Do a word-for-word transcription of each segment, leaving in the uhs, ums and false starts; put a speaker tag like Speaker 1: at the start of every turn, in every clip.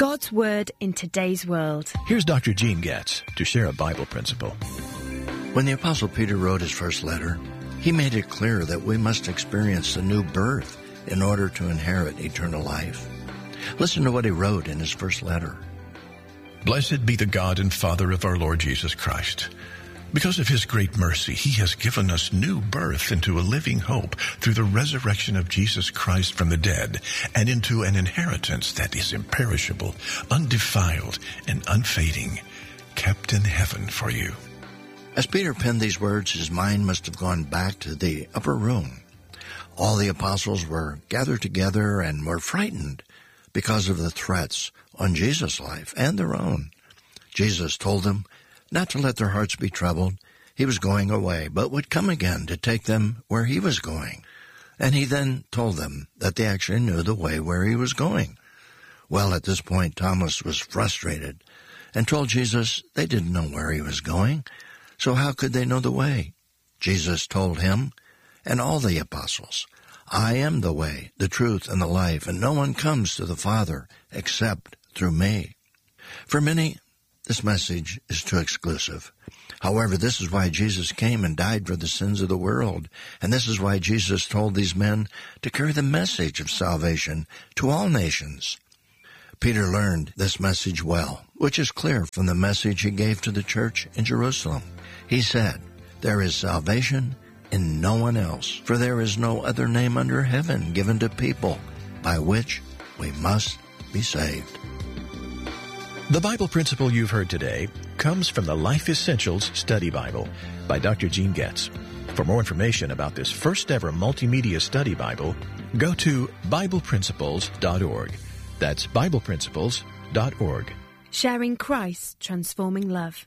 Speaker 1: God's Word in today's world.
Speaker 2: Here's Doctor Gene Getz to share a Bible principle.
Speaker 3: When the Apostle Peter wrote his first letter, he made it clear that we must experience a new birth in order to inherit eternal life. Listen to what he wrote in his first letter.
Speaker 2: Blessed be the God and Father of our Lord Jesus Christ. Because of his great mercy, he has given us new birth into a living hope through the resurrection of Jesus Christ from the dead, and into an inheritance that is imperishable, undefiled, and unfading, kept in heaven for you.
Speaker 3: As Peter penned these words, his mind must have gone back to the upper room. All the apostles were gathered together and were frightened because of the threats on Jesus' life and their own. Jesus told them not to let their hearts be troubled. He was going away, but would come again to take them where he was going. And he then told them that they actually knew the way where he was going. Well, at this point, Thomas was frustrated and told Jesus they didn't know where he was going, so how could they know the way? Jesus told him and all the apostles, I am the way, the truth, and the life, and no one comes to the Father except through me. For many, this message is too exclusive. However, this is why Jesus came and died for the sins of the world, and this is why Jesus told these men to carry the message of salvation to all nations. Peter learned this message well, which is clear from the message he gave to the church in Jerusalem. He said, there is salvation in no one else, for there is no other name under heaven given to people by which we must be saved.
Speaker 2: The Bible principle you've heard today comes from the Life Essentials Study Bible by Doctor Gene Getz. For more information about this first-ever multimedia study Bible, go to Bible Principles dot org. That's Bible Principles dot org.
Speaker 1: Sharing Christ, transforming love.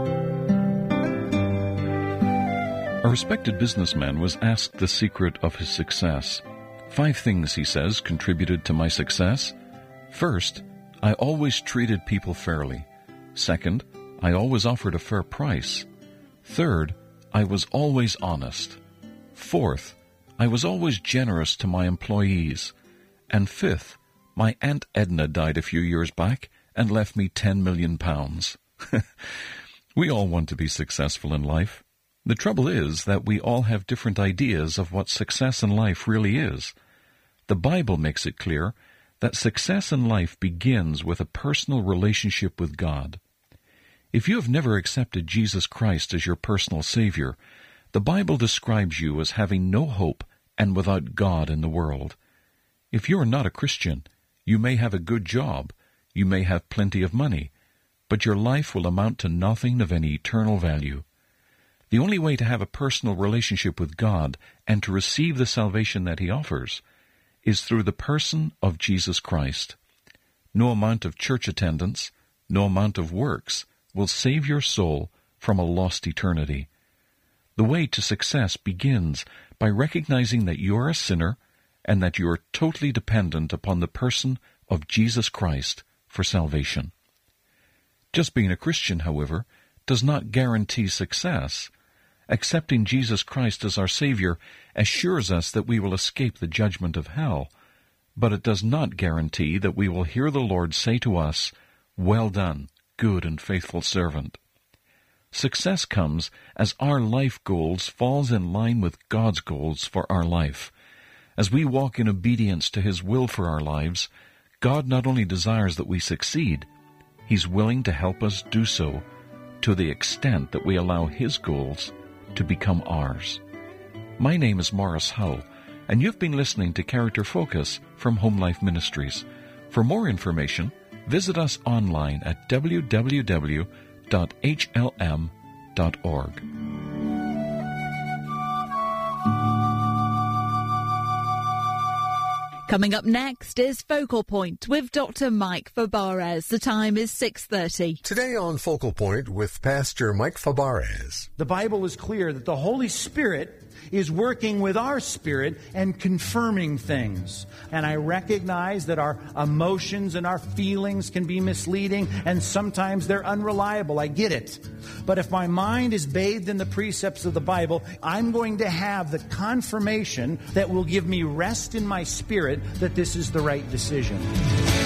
Speaker 4: A respected businessman was asked the secret of his success. Five things, he says, contributed to my success. First, I always treated people fairly. Second, I always offered a fair price. Third, I was always honest. Fourth, I was always generous to my employees. And fifth, my Aunt Edna died a few years back and left me ten million pounds. We all want to be successful in life. The trouble is that we all have different ideas of what success in life really is. The Bible makes it clear that success in life begins with a personal relationship with God. If you have never accepted Jesus Christ as your personal Savior, the Bible describes you as having no hope and without God in the world. If you are not a Christian, you may have a good job, you may have plenty of money, but your life will amount to nothing of any eternal value. The only way to have a personal relationship with God and to receive the salvation that He offers is through the person of Jesus Christ. No amount of church attendance, no amount of works will save your soul from a lost eternity. The way to success begins by recognizing that you are a sinner and that you are totally dependent upon the person of Jesus Christ for salvation. Just being a Christian, however, does not guarantee success. Accepting Jesus Christ as our Savior assures us that we will escape the judgment of hell, but it does not guarantee that we will hear the Lord say to us, "Well done, good and faithful servant." Success comes as our life goals falls in line with God's goals for our life. As we walk in obedience to His will for our lives, God not only desires that we succeed, He's willing to help us do so to the extent that we allow His goals to become ours. My name is Morris Hull, and you've been listening to Character Focus from Home Life Ministries. For more information, visit us online at w w w dot h l m dot org.
Speaker 5: Coming up next is Focal Point with Doctor Mike Fabarez. The time is six thirty.
Speaker 6: Today on Focal Point with Pastor Mike Fabarez.
Speaker 7: The Bible is clear that the Holy Spirit is working with our spirit and confirming things. And I recognize that our emotions and our feelings can be misleading, and sometimes they're unreliable. I get it. But if my mind is bathed in the precepts of the Bible, I'm going to have the confirmation that will give me rest in my spirit that this is the right decision.